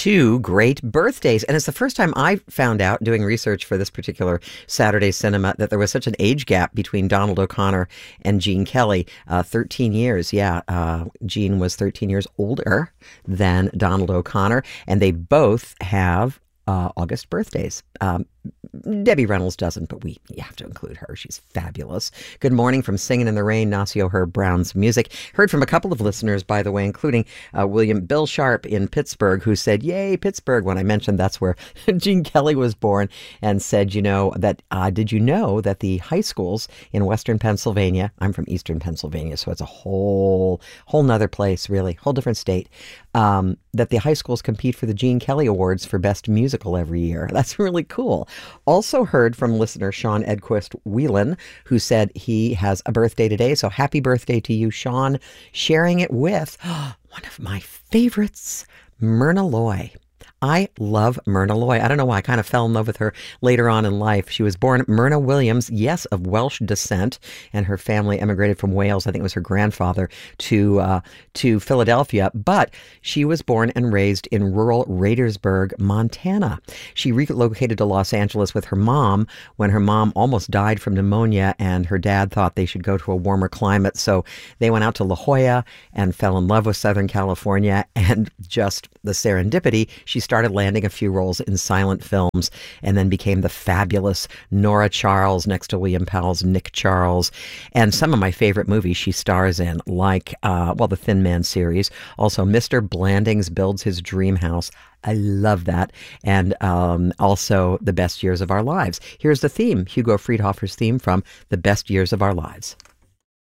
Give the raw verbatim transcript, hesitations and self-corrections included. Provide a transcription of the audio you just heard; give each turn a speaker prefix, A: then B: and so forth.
A: two great birthdays. And it's the first time I found out doing research for this particular Saturday Cinema that there was such an age gap between Donald O'Connor and Gene Kelly. Uh, thirteen years, yeah. Uh, Gene was thirteen years older than Donald O'Connor, and they both have uh, August birthdays. Um, Debbie Reynolds doesn't, but we you have to include her. She's fabulous. Good morning from Singin' in the Rain, Nacio Herb Brown's music. Heard from a couple of listeners, by the way, including uh, William Bill Sharp in Pittsburgh, who said, yay, Pittsburgh, when I mentioned that's where Gene Kelly was born, and said, you know, that, uh, did you know that the high schools in Western Pennsylvania, I'm from Eastern Pennsylvania, so it's a whole, whole nother place, really, whole different state, um, that the high schools compete for the Gene Kelly Awards for Best Musical every year. That's really cool. Also heard from listener Sean Edquist Whelan, who said he has a birthday today. So happy birthday to you, Sean. Sharing it with one of my favorites, Myrna Loy. I love Myrna Loy. I don't know why. I kind of fell in love with her later on in life. She was born Myrna Williams, yes, of Welsh descent, and her family emigrated from Wales. I think it was her grandfather to uh, to Philadelphia, but she was born and raised in rural Radersburg, Montana. She relocated to Los Angeles with her mom when her mom almost died from pneumonia, and her dad thought they should go to a warmer climate, so they went out to La Jolla and fell in love with Southern California, and just the serendipity, she started landing a few roles in silent films and then became the fabulous Nora Charles next to William Powell's Nick Charles. And some of my favorite movies she stars in, like, uh, well, the Thin Man series. Also, Mister Blandings Builds His Dream House. I love that. And um, also The Best Years of Our Lives. Here's the theme, Hugo Friedhofer's theme from The Best Years of Our Lives.